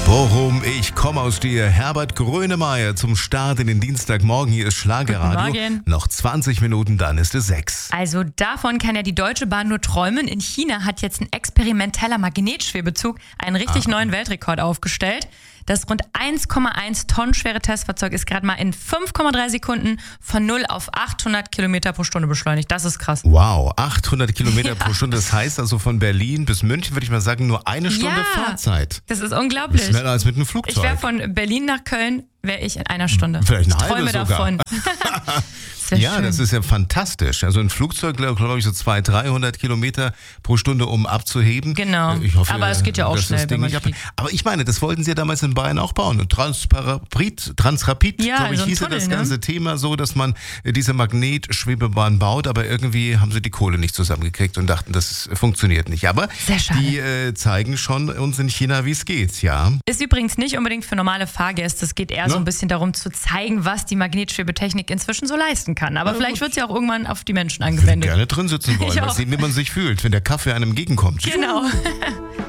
Bochum, ich komme aus dir. Herbert Grönemeyer zum Start in den Dienstagmorgen. Hier ist Schlagerradio. Guten Morgen. Noch 20 Minuten, dann ist es 6. Also davon kann ja die Deutsche Bahn nur träumen. In China hat jetzt ein experimenteller Magnetschwebezug einen richtig neuen Weltrekord aufgestellt. Das rund 1,1 Tonnen schwere Testfahrzeug ist gerade mal in 5,3 Sekunden von 0 auf 800 Kilometer pro Stunde beschleunigt. Das ist krass. Wow, 800 Kilometer pro Stunde. Das heißt also von Berlin bis München, würde ich mal sagen, nur eine Stunde Fahrzeit. Das ist unglaublich. Schneller als mit einem Flugzeug. Ich wäre von Berlin nach Köln, wäre ich in einer Stunde. Vielleicht eine ich träume halbe sogar. davon. Ja, schön. das ist ja fantastisch. Also ein Flugzeug, glaube ich, so 200-300 Kilometer pro Stunde, um abzuheben. Genau. Ich hoffe, aber es geht ja auch dass schnell, das Ding wenn man nicht fliegt. Aber ich meine, das wollten sie ja damals in Bayern auch bauen. Und Transrapid, Ja, glaube ich, so ein hieß ja Tunnel, das ne? ganze Thema so, dass man diese Magnetschwebebahn baut, aber irgendwie haben sie die Kohle nicht zusammengekriegt und dachten, das funktioniert nicht. Aber Sehr schade. die zeigen schon uns in China, wie es geht, ja. Ist übrigens nicht unbedingt für normale Fahrgäste. Es geht eher so ein bisschen darum zu zeigen, was die Magnetschwebetechnik inzwischen so leisten kann. Aber vielleicht wird sie auch irgendwann auf die Menschen Ich würde angewendet. gerne drin sitzen wollen, Ich mal auch. sehen, wie man sich fühlt, wenn der Kaffee einem entgegenkommt. Genau.